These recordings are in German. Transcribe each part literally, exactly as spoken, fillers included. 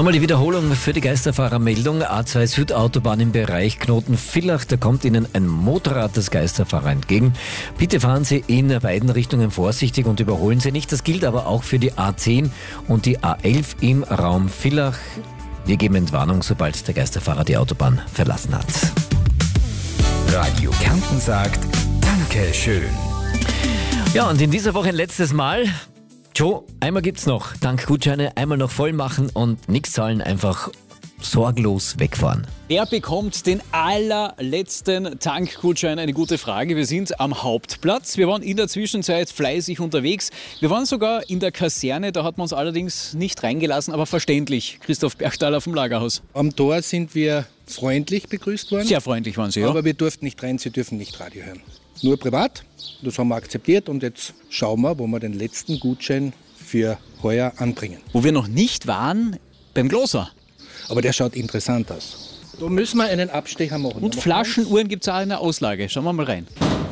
Nochmal die Wiederholung für die Geisterfahrermeldung. A zwei Südautobahn im Bereich Knoten-Villach. Da kommt Ihnen ein Motorrad des Geisterfahrer entgegen. Bitte fahren Sie in beiden Richtungen vorsichtig und überholen Sie nicht. Das gilt aber auch für die A zehn und die A elf im Raum Villach. Wir geben Entwarnung, sobald der Geisterfahrer die Autobahn verlassen hat. Radio Kärnten sagt Danke schön. Ja, und in dieser Woche ein letztes Mal. Joe, einmal gibt's noch. Tankgutscheine einmal noch voll machen und nichts zahlen, einfach sorglos wegfahren. Wer bekommt den allerletzten Tankgutschein? Eine gute Frage. Wir sind am Hauptplatz. Wir waren in der Zwischenzeit fleißig unterwegs. Wir waren sogar in der Kaserne, da hat man uns allerdings nicht reingelassen, aber verständlich. Christoph Berchtaler vom Lagerhaus. Am Tor sind wir freundlich begrüßt worden. Sehr freundlich waren Sie, ja. Aber wir durften nicht rein, Sie dürfen nicht Radio hören. Nur privat, das haben wir akzeptiert und jetzt schauen wir, wo wir den letzten Gutschein für heuer anbringen. Wo wir noch nicht waren, beim Gloser. Aber der schaut interessant aus. Da müssen wir einen Abstecher machen. Und Flaschenuhren gibt es auch in der Auslage. Schauen wir mal rein.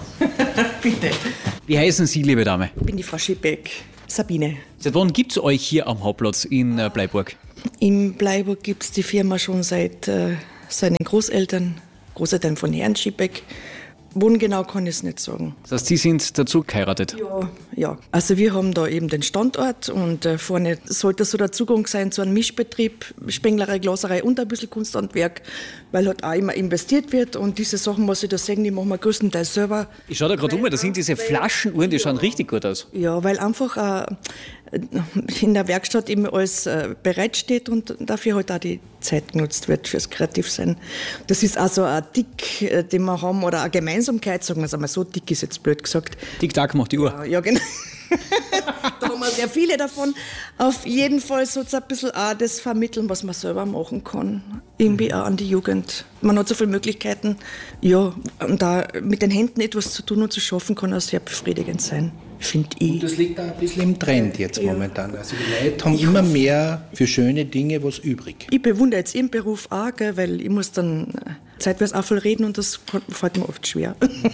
Bitte. Wie heißen Sie, liebe Dame? Ich bin die Frau Schippeck, Sabine. Seit wann gibt es euch hier am Hauptplatz in äh, Bleiburg? In Bleiburg gibt es die Firma schon seit äh, seinen Großeltern, Großeltern von Herrn Schippeck. Wohin genau kann ich es nicht sagen. Das heißt, Sie sind dazu geheiratet? Ja, ja. Also wir haben da eben den Standort und äh, vorne sollte so der Zugang sein zu einem Mischbetrieb, Spenglerei, Glaserei und ein bisschen Kunsthandwerk, weil halt auch immer investiert wird und diese Sachen, was ich da sehen, die machen wir größtenteils selber. Ich schaue da gerade um, da sind diese Flaschenuhren, die schauen richtig gut aus. Ja, weil einfach äh, in der Werkstatt eben alles äh, bereitsteht und dafür halt auch die Zeit genutzt wird fürs Kreativsein. Das ist also ein Tick, äh, den wir haben, oder eine Gemeinsamkeit, sagen wir es einmal so, Tick ist jetzt blöd gesagt. Tick-Tack macht die Uhr. Ja, ja genau. Da haben wir sehr viele davon. Auf jeden Fall so ein bisschen auch das vermitteln, was man selber machen kann. Irgendwie auch an die Jugend. Man hat so viele Möglichkeiten. Ja, und da mit den Händen etwas zu tun und zu schaffen, kann auch sehr befriedigend sein, finde ich. Und das liegt auch ein bisschen im Trend jetzt ja. momentan. Also die Leute haben immer mehr für schöne Dinge was übrig. Ich bewundere jetzt ihren Beruf auch, gell, weil ich muss dann zeitweise auch viel reden und das fällt mir oft schwer.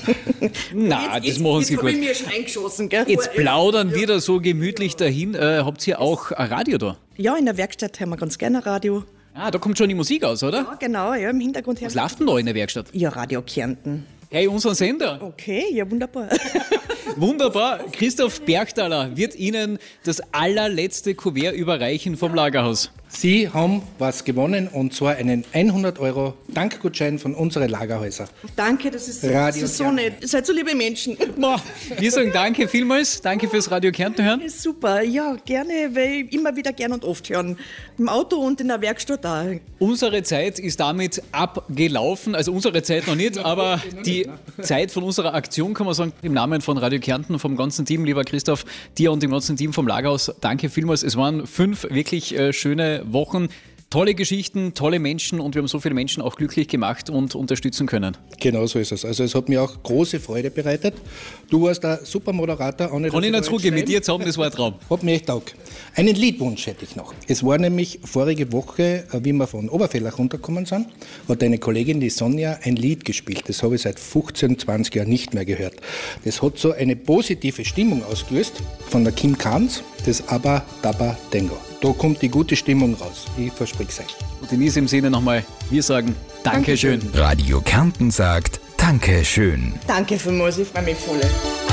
Na, das machen Sie gut. Jetzt habe ich mir schon eingeschossen. Gell? Jetzt plaudern wir da so gemütlich dahin. Äh, habt ihr auch ein Radio da? Ja, in der Werkstatt haben wir ganz gerne ein Radio. Ah, da kommt schon die Musik aus, oder? Ja, genau, ja, im Hintergrund. Was läuft denn da in der Werkstatt? Ja, Radio Kärnten. Hey, unseren Sender. Okay, ja, wunderbar. Wunderbar. Christoph Berchtaler wird Ihnen das allerletzte Kuvert überreichen vom Lagerhaus. Sie haben was gewonnen und zwar einen hundert Euro Dankgutschein von unseren Lagerhäusern. Danke, das ist, Radio das ist so nett. Ihr seid so liebe Menschen. Wir sagen danke vielmals. Danke fürs Radio Kärnten hören. Super, ja, gerne, weil ich immer wieder gern und oft hören. Im Auto und in der Werkstatt auch. Unsere Zeit ist damit abgelaufen. Also unsere Zeit noch nicht, aber die Zeit von unserer Aktion, kann man sagen, im Namen von Radio Kärnten, vom ganzen Team, lieber Christoph, dir und dem ganzen Team vom Lagerhaus, danke vielmals. Es waren fünf wirklich äh, schöne Wochen. Tolle Geschichten, tolle Menschen und wir haben so viele Menschen auch glücklich gemacht und unterstützen können. Genau so ist es. Also es hat mir auch große Freude bereitet. Du warst ein super Moderator. Kann ich nicht zugeben, mit dir zusammen, das war ein Traum. Hat mir echt taugt. Einen Liedwunsch hätte ich noch. Es war nämlich vorige Woche, wie wir von Obervellach runtergekommen sind, hat eine Kollegin, die Sonja, ein Lied gespielt. Das habe ich seit fünfzehn, zwanzig Jahren nicht mehr gehört. Das hat so eine positive Stimmung ausgelöst von der Kim Carnes, das Abba Dabba Dengo. Da kommt die gute Stimmung raus. Ich verspreche es euch. Und in diesem Sinne nochmal, wir sagen Dankeschön. Radio Kärnten sagt Dankeschön. Danke vielmals, ich freue mich voll.